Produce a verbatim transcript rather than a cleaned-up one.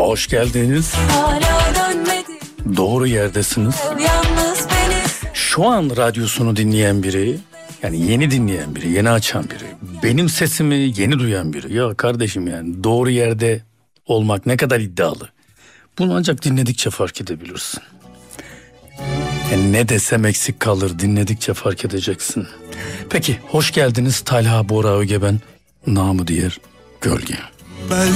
Hoş geldiniz. Doğru yerdesiniz. Şu an radyosunu dinleyen biri, yani yeni dinleyen biri, yeni açan biri, benim sesimi yeni duyan biri. Ya kardeşim, yani doğru yerde olmak ne kadar iddialı. Bunu ancak dinledikçe fark edebilirsin. Yani ne desem eksik kalır, dinledikçe fark edeceksin. Peki, hoş geldiniz Talha Bora Ögeben, namı diğer Gölge.